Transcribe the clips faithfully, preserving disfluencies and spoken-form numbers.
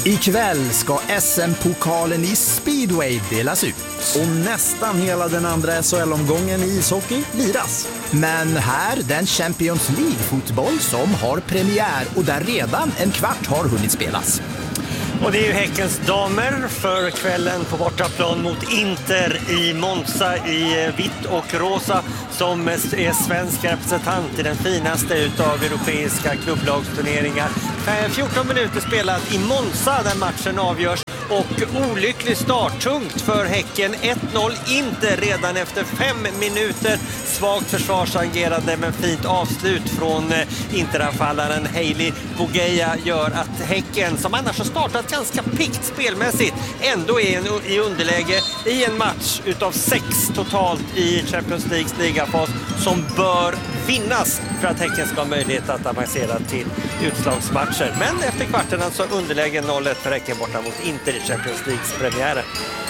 Ikväll ska S M-pokalen i speedway delas ut. Och nästan hela den andra S H L-omgången i ishockey liras. Men här den Champions League-fotboll som har premiär och där redan en kvart har hunnit spelas. Och det är ju Häckens damer för kvällen på bortaplan mot Inter i Monza i vitt och rosa som är svensk representant i den finaste utav europeiska klubblagsturneringar. fjorton minuter spelat i Monza där matchen avgörs och olycklig start, tungt för Häcken. ett noll Inter redan efter fem minuter. Svagt försvarsagerande men fint avslut från Interanfallaren Hailey Bogeja gör att Häcken, som annars har startat ganska pickt spelmässigt, ändå är i underläge i en match utav sex totalt i Champions Leagues ligafas som bör vinnas för att Häcken ska ha möjlighet att avancera till utslagsmatcher. Men efter kvarten alltså underläge noll ett för Häcken borta mot Inter i Champions Leagues premiären.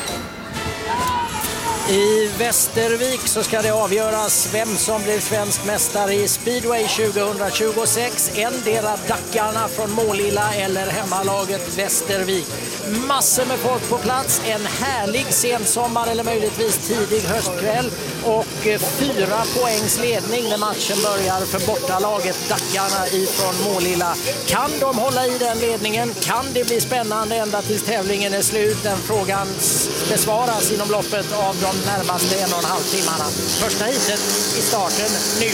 I Västervik så ska det avgöras vem som blir svensk mästare i speedway tjugohundratjugosex. Endera Dackarna från Målilla eller hemmalaget Västervik. Massor med folk på plats, en härlig sensommar eller möjligtvis tidig höstkväll och fyra poängs ledning när matchen börjar för bortalaget Dackarna ifrån Målilla. Kan de hålla i den ledningen? Kan det bli spännande ända tills tävlingen är slut? Den frågan besvaras inom loppet av de närmaste en och en halv timmarna. Första heatet i starten nu.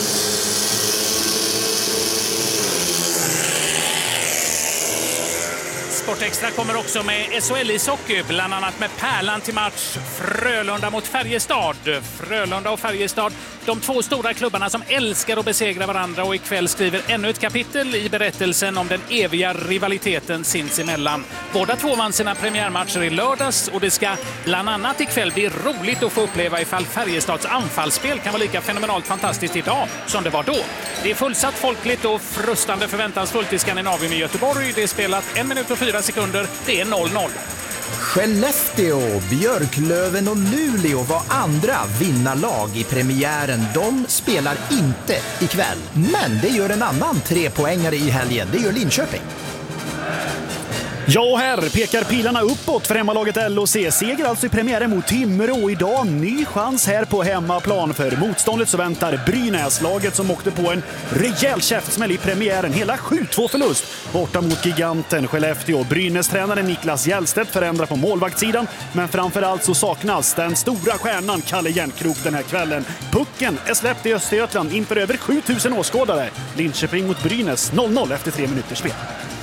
Sportextra kommer också med S H L-ishockey, bland annat med pärlan till match Frölunda mot Färjestad. Frölunda och Färjestad, de två stora klubbarna som älskar att besegra varandra, och ikväll skriver ännu ett kapitel i berättelsen om den eviga rivaliteten sinsemellan. Båda två vann sina premiärmatcher i lördags och det ska bland annat ikväll bli roligt att få uppleva ifall Färjestads anfallsspel kan vara lika fenomenalt fantastiskt idag som det var då. Det är fullsatt, folkligt och frustande förväntansfullt i Skandinavien i Göteborg. Det är spelat en minut och fyra sekunder. Det är noll noll. Skellefteå, Björklöven och Luleå var andra vinnarlag i premiären. De spelar inte ikväll, men det gör en annan trepoängare i helgen. Det gör Linköping. Ja, här pekar pilarna uppåt för hemmalaget L O C. Seger alltså i premiären mot Timrå idag. Ny chans här på hemmaplan. För motståndet så väntar Brynäs-laget som åkte på en rejäl käftsmäll i premiären. Hela sju två förlust borta mot giganten Skellefteå. Brynäs-tränaren Niklas Hjellstedt förändrar på målvaktssidan. Men framförallt så saknas den stora stjärnan Kalle Järnkrok den här kvällen. Pucken är släppt i Östergötland inför över sjutusen åskådare. Linköping mot Brynäs noll noll efter tre minuters spel.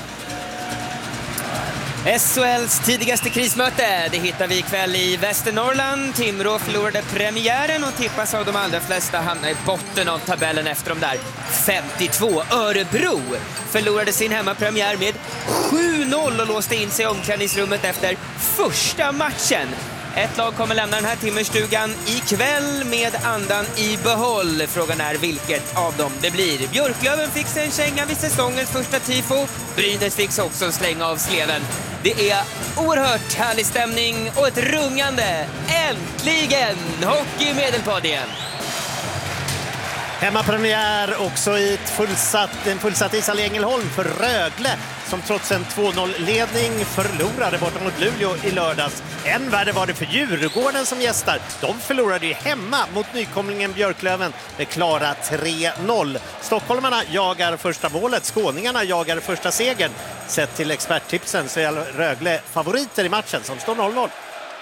S H L:s tidigaste krismöte, det hittar vi ikväll i Västernorrland. Timrå förlorade premiären och tippas av de allra flesta hamna i botten av tabellen efter de där femtiotvå. Örebro förlorade sin hemmapremiär med sju noll och låste in sig i omklädningsrummet efter första matchen. Ett lag kommer lämna den här timmerstugan ikväll med andan i behåll. Frågan är vilket av dem det blir. Björklöven fick sig en känga vid säsongens första tifo. Brynäs fick också en släng av sleven. Det är oerhört härlig stämning och ett rungande. Äntligen hockey Medelpad igen. Hemmapremiär också i ett fullsatt, en fullsatt ishall i Ängelholm för Rögle som trots en två noll-ledning förlorade borta mot Luleå i lördags. Än värre var det för Djurgården som gästar. De förlorade ju hemma mot nykomlingen Björklöven med klara tre noll. Stockholmarna jagar första målet, skåningarna jagar första segern. Sett till experttipsen så är Rögle favoriter i matchen som står noll noll.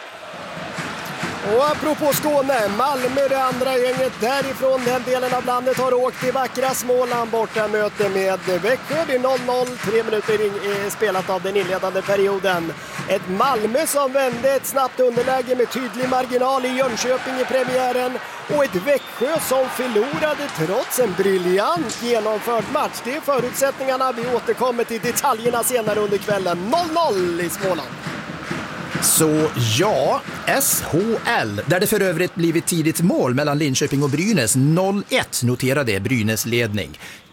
Och apropå Skåne, Malmö, det andra gänget därifrån den delen av landet, har åkt till vackra Småland borta möte med Växjö. Det är noll noll, tre minuter spelat av den inledande perioden. Ett Malmö som vände ett snabbt underläge med tydlig marginal i Jönköping i premiären. Och ett Växjö som förlorade trots en briljant genomförd match. Det är förutsättningarna, vi återkommer till detaljerna senare under kvällen. noll noll i Småland. Så ja, S H L, där det för övrigt blivit tidigt mål mellan Linköping och Brynäs, noll ett noterade Brynäs ledning.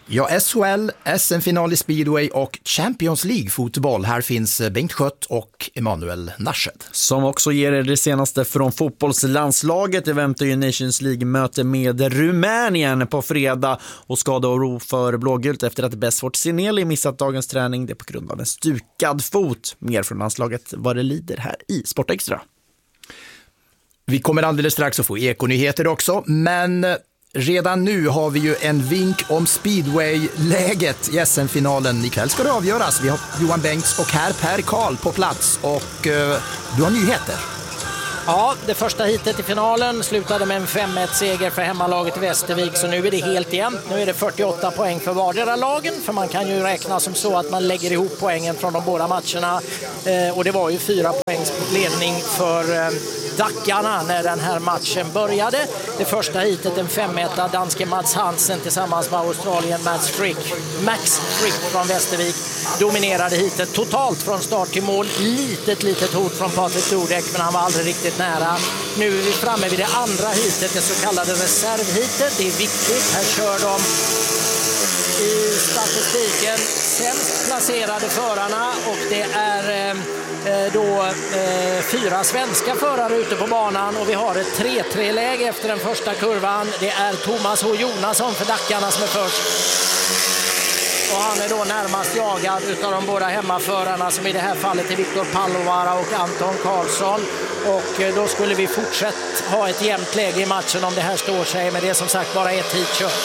Ja, S H L, S M-final i speedway och Champions League-fotboll. Här finns Bengt Skött och Emanuel Narshed. Som också ger er det senaste från fotbollslandslaget. Det väntar ju Nations League-möte med Rumänien på fredag. Och skada och ro för blågult efter att Besfort Sineli missat dagens träning. Det är på grund av en stukad fot. Mer från landslaget vad det lider här i Sportextra. Vi kommer alldeles strax att få ekonyheter också, men redan nu har vi ju en vink om speedway-läget i S M-finalen. Ikväll ska det avgöras. Vi har Johan Bengts och här Per Karl på plats och uh, du har nyheter. Ja, det första hitet i finalen slutade med en fem ett seger för hemmalaget i Västervik, så nu är det helt jämnt. Nu är det fyrtioåtta poäng för vardera lagen, för man kan ju räkna som så att man lägger ihop poängen från de båda matcherna. Eh, och det var ju fyra poängs ledning för eh, Dackarna när den här matchen började. Det första hitet, en fem ett, danske Mats Hansen tillsammans med Australien Max Frick, Max Frick från Västervik dominerade hitet totalt från start till mål. Litet, litet hot från Patrik Dordek, men han var aldrig riktigt nära. Nu är vi framme vid det andra hitet, det så kallade reservhitet. Det är viktigt. Här kör de i statistiken sämst placerade förarna och det är eh, då eh, fyra svenska förare ute på banan och vi har ett tre tre-läge efter den första kurvan. Det är Thomas H. Jonasson för Dackarna som är först. Och han är då närmast jagad utav de båda hemmaförarna som i det här fallet är Viktor Pallovara och Anton Karlsson. Och då skulle vi fortsätta ha ett jämnt läge i matchen om det här står sig, men det är som sagt bara ett hit kört.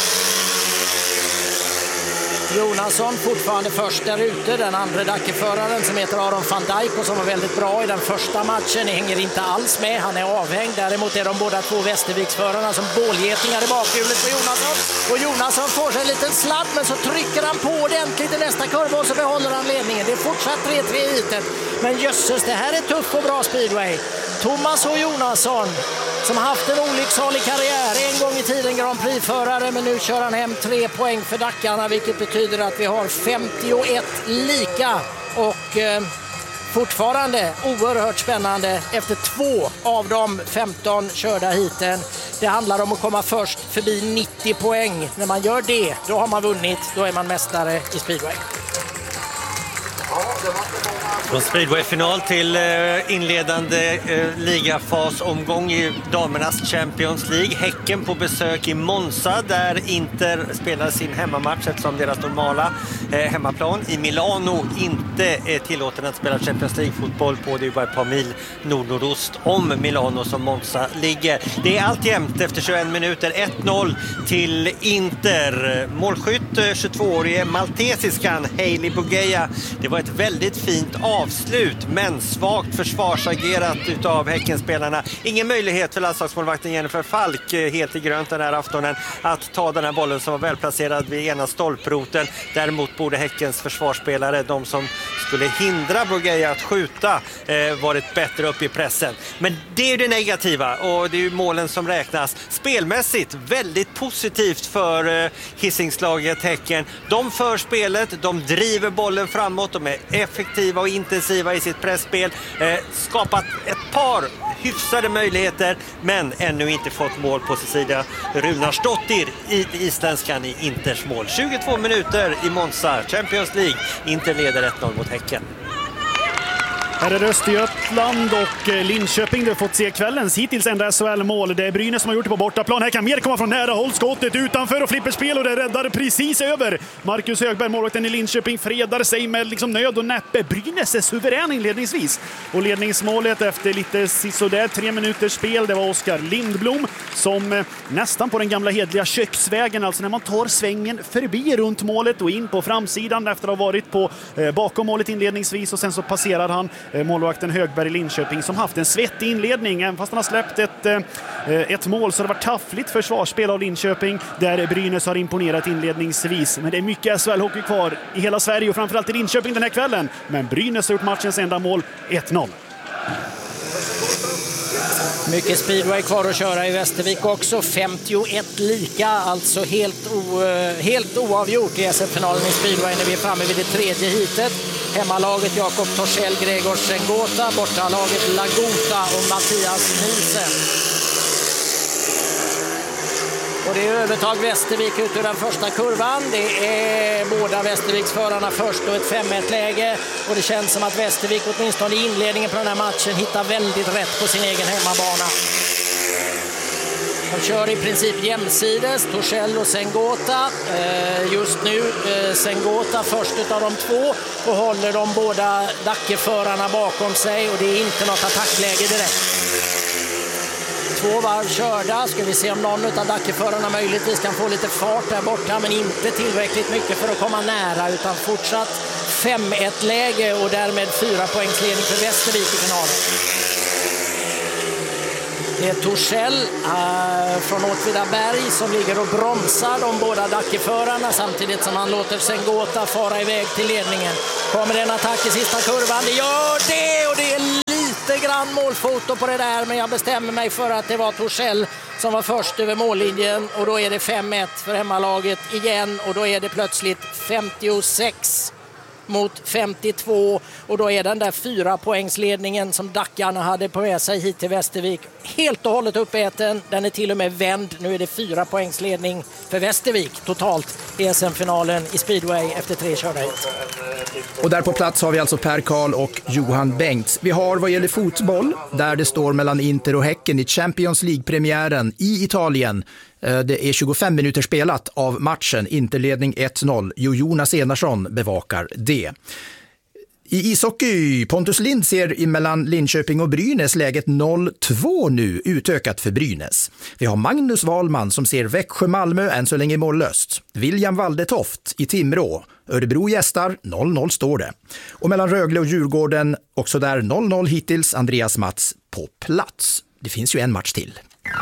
Jonasson fortfarande först där ute, den andra Dackeföraren som heter Aron van Dijk och som var väldigt bra i den första matchen hänger inte alls med, han är avhängd. Däremot är de båda två Västerviksförarna som bålgetingar i bakhjulet på Jonasson, och Jonasson får sig en liten sladd men så trycker han på ordentligt i nästa kurva och så behåller han ledningen. Det är fortsatt tre tre hitet, men jösses, det här är tuff och bra speedway. Thomas och Jonasson som haft en olycksalig karriär, en gång i tiden Grand Prix-förare, men nu kör han hem tre poäng för Dackarna, vilket betyder att vi har femtioett lika och eh, fortfarande oerhört spännande efter två av de femton körda hiten. Det handlar om att komma först förbi nittio poäng. När man gör det, då har man vunnit, då är man mästare i speedway. Från speedway-final till inledande ligafasomgång i damernas Champions League. Häcken på besök i Monza där Inter spelar sin hemmamatch eftersom deras normala hemmaplan i Milano inte är tillåten att spela Champions League-fotboll på. Det är bara ett par mil nord-nordost om Milano som Monza ligger. Det är allt jämnt efter tjugoen minuter. ett noll till Inter. Målskytt tjugotvåårige maltesiskan Hailey Bugeja. Det var ett väldigt fint avslut, men svagt försvarsagerat utav Häckenspelarna. Ingen möjlighet för landslagsmålvakten Jennifer Falk, helt i grönt den här aftonen, att ta den här bollen som var välplacerad vid ena stolproten. Däremot borde Häckens försvarsspelare, de som skulle hindra Bugeja att skjuta, eh, varit bättre upp i pressen. Men det är ju det negativa och det är ju målen som räknas. Spelmässigt väldigt positivt för eh, Hisingslaget Häcken. De för spelet, de driver bollen framåt, de är effektiva och intensiva i sitt pressspel, eh, skapat ett par hyfsade möjligheter men ännu inte fått mål på sin sida. Runarsdottir i isländskan i Inters mål. tjugotvå minuter i Monza, Champions League. Inter leder ett noll mot Häcken. Här är det Östergötland och Linköping. Du har fått se kvällens hittills enda S H L-mål. Det är Brynäs som har gjort det på bortaplan. Här kan mer komma från nära håll. Skottet utanför och flipperspel och det räddar precis över. Marcus Högberg, målvakten i Linköping, fredar sig med liksom nöd och näppe. Brynäs är suverän inledningsvis. Och ledningsmålet efter lite sisådär tre minuters spel, det var Oskar Lindblom som nästan på den gamla hedliga köksvägen, alltså när man tar svängen förbi runt målet och in på framsidan efter att ha varit på eh, bakom målet inledningsvis, och sen så passerar han målvakten Högberg i Linköping som haft en svettig inledning. Även fast han har släppt ett, ett mål så det var taffligt försvarsspel av Linköping där Brynäs har imponerat inledningsvis. Men det är mycket S H L-hockey kvar i hela Sverige och framförallt i Linköping den här kvällen. Men Brynäs har gjort matchens enda mål, ett noll. Mycket speedway kvar att köra i Västervik också. femtioett lika, alltså helt, o, helt oavgjort i S M-finalen i speedway när vi är framme vid det tredje hitet. Hemmalaget Jakob Torssell, Gregor Sengota, bortalaget Lagota och Mattias Nielsen. Och det är övertag Västervik ut ur den första kurvan. Det är båda Västerviksförarna först och ett fem ett-läge. Och det känns som att Västervik åtminstone i inledningen på den här matchen hittar väldigt rätt på sin egen hemmabana. De kör i princip jämsides, Torssell och Sengota. Just nu Sengota först av de två och håller de båda Dackeförarna bakom sig. Och det är inte något attackläge direkt. Två varv körda. Ska vi se om någon av Dackeförarna möjligtvis kan få lite fart där borta, men inte tillräckligt mycket för att komma nära, utan fortsatt fem ett-läge och därmed fyra poängsledning för Västervik i finalen. Det är Torssell äh, från Åtvidaberg som ligger och bromsar de båda Dackeförarna samtidigt som han låter Sengota fara iväg till ledningen. Kommer en attack i sista kurvan? Det gör det, och det är lite grann målfoto på det där, men jag bestämmer mig för att det var Torssell som var först över mållinjen, och då är det fem ett för hemmalaget igen, och då är det plötsligt femtiosex mot femtiotvå, och då är den där fyra poängsledningen som Dackarna hade på med sig hit till Västervik helt och hållet uppäten. Den är till och med vänd. Nu är det fyra poängsledning för Västervik totalt i S M-finalen i speedway efter tre körda hit. Och där på plats har vi alltså Per Karl och Johan Bengts. Vi har vad gäller fotboll där det står mellan Inter och Häcken i Champions League-premiären i Italien. Det är tjugofem minuter spelat av matchen, Interledning ett noll. Jo Jonas Enarsson bevakar det. I ishockey, Pontus Lind ser mellan Linköping och Brynäs läget noll två nu, utökat för Brynäs. Vi har Magnus Wahlman som ser Växjö-Malmö än så länge mållöst. William Waldetoft i Timrå. Örebro gästar, noll noll står det. Och mellan Rögle och Djurgården, också där noll noll hittills, Andreas Mats på plats. Det finns ju en match till.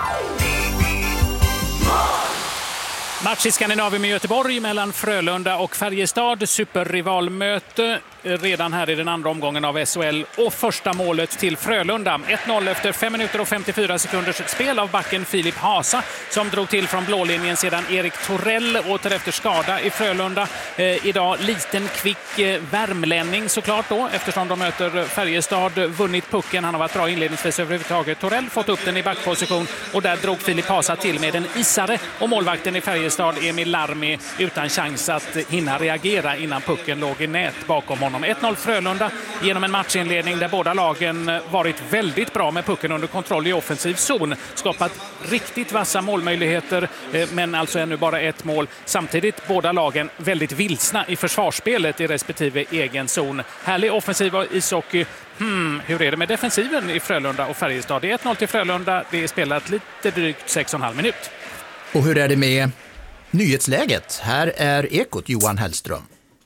Match i Skandinavien med Göteborg mellan Frölunda och Färjestad. Superrivalmöte redan här i den andra omgången av S H L. Och första målet till Frölunda. ett noll efter fem minuter och femtiofyra sekunders spel av backen Filip Hasa som drog till från blålinjen sedan Erik Torell åter efter skada i Frölunda. Eh, idag liten kvick eh, värmlänning såklart då, eftersom de möter Färjestad, vunnit pucken. Han har varit bra inledningsvis överhuvudtaget. Torell fått upp den i backposition och där drog Filip Hasa till med en isare, och målvakten i Färjestad Emil Larmi utan chans att hinna reagera innan pucken låg i nät bakom honom. ett noll Frölunda genom en matchinledning där båda lagen varit väldigt bra med pucken under kontroll i offensiv zon. Skapat riktigt vassa målmöjligheter, men alltså ännu bara ett mål. Samtidigt båda lagen väldigt vilsna i försvarsspelet i respektive egen zon. Härlig offensiv ishockey. Hmm, hur är det med defensiven i Frölunda och Färjestad? Det är ett noll till Frölunda. Det är spelat lite drygt sex och en halv minut. Och hur är det med nyhetsläget? Här är Ekot, Johan Hellström.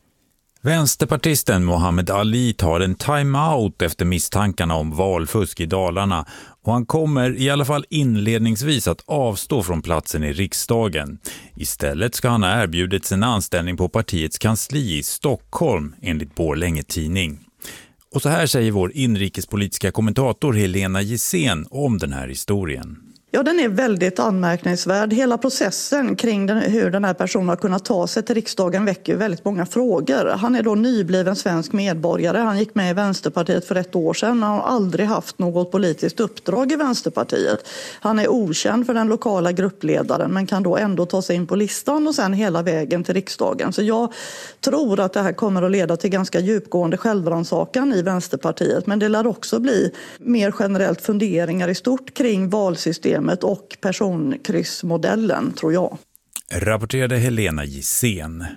Vänsterpartisten Mohammed Ali tar en timeout efter misstankarna om valfusk i Dalarna, och han kommer i alla fall inledningsvis att avstå från platsen i riksdagen. Istället ska han ha erbjudits en anställning på partiets kansli i Stockholm enligt Borlänge tidning. Och så här säger vår inrikespolitiska kommentator Helena Gissén om den här historien. Ja, den är väldigt anmärkningsvärd. Hela processen kring den, hur den här personen har kunnat ta sig till riksdagen väcker väldigt många frågor. Han är då nybliven svensk medborgare. Han gick med i Vänsterpartiet för ett år sedan. Han har aldrig haft något politiskt uppdrag i Vänsterpartiet. Han är okänd för den lokala gruppledaren, men kan då ändå ta sig in på listan och sen hela vägen till riksdagen. Så jag tror att det här kommer att leda till ganska djupgående självrannsakan i Vänsterpartiet. Men det lär också bli mer generellt funderingar i stort kring valsystemet och personkryssmodellen, tror jag. Rapporterade Helena Gissén.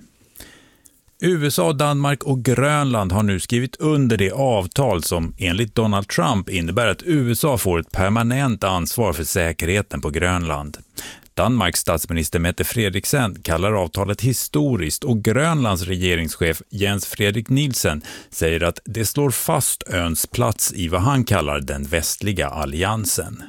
U S A, Danmark och Grönland har nu skrivit under det avtal som enligt Donald Trump innebär att U S A får ett permanent ansvar för säkerheten på Grönland. Danmarks statsminister Mette Frederiksen kallar avtalet historiskt, och Grönlands regeringschef Jens Frederik Nielsen säger att det slår fast öns plats i vad han kallar den västliga alliansen.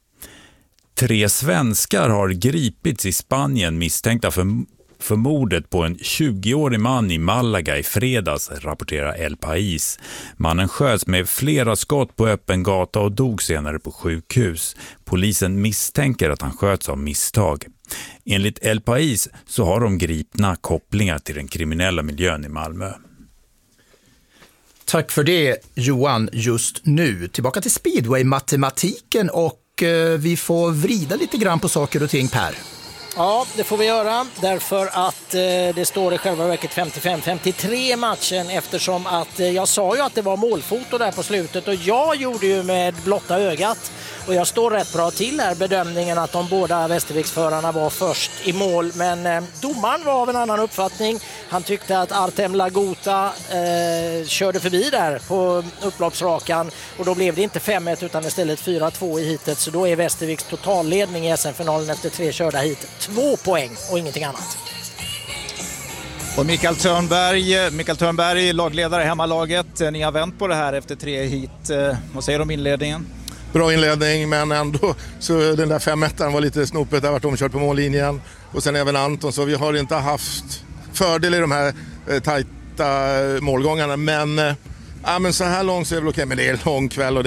Tre svenskar har gripits i Spanien misstänkta för, för mordet på en tjugoårig man i Malaga i fredags, rapporterar El País. Mannen sköts med flera skott på öppen gata och dog senare på sjukhus. Polisen misstänker att han sköts av misstag. Enligt El País så har de gripna kopplingar till den kriminella miljön i Malmö. Tack för det, Johan. Just nu tillbaka till speedway-matematiken, och vi får vrida lite grann på saker och ting, Per. Ja, det får vi göra därför att eh, det står i själva verket femtiofem femtiotre matchen eftersom att eh, jag sa ju att det var målfoto där på slutet och jag gjorde ju med blotta ögat och jag står rätt bra till här bedömningen att de båda Västerviksförarna var först i mål men eh, domaren var av en annan uppfattning. Han tyckte att Artem Lagota eh, körde förbi där på upploppsrakan och då blev det inte fem ett utan istället fyra två i hitet så då är Västerviks totalledning i S M-finalen efter tre körda hit. Två poäng och ingenting annat. Och Mikael Törnberg, Mikael Törnberg, lagledare i hemmalaget. Ni har vänt på det här efter tre hit. Vad säger du om inledningen? Bra inledning, men ändå så den där fem ettan var lite snopet. Det har varit omkört på mållinjen. Och sen även Anton, så vi har inte haft fördel i de här eh, tajta målgångarna. Men, eh, ja, men så här långt så är det väl okej. Men det är en lång kväll och